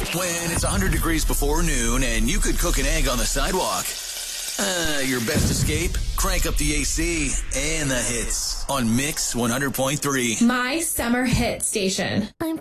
When it's 100 degrees before noon and you could cook an egg on the sidewalk. Your best escape? Crank up the AC and the hits on Mix 100.3. My summer hit station. I'm